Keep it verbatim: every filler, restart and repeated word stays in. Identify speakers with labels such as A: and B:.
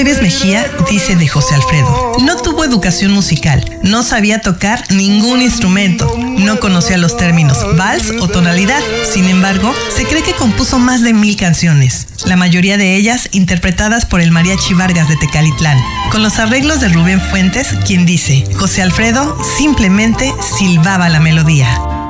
A: Esteves Mejía dice de José Alfredo: no tuvo educación musical, no sabía tocar ningún instrumento, no conocía los términos vals o tonalidad. Sin embargo, se cree que compuso más de mil canciones, la mayoría de ellas interpretadas por el Mariachi Vargas de Tecalitlán, con los arreglos de Rubén Fuentes, quien dice: José Alfredo simplemente silbaba la melodía.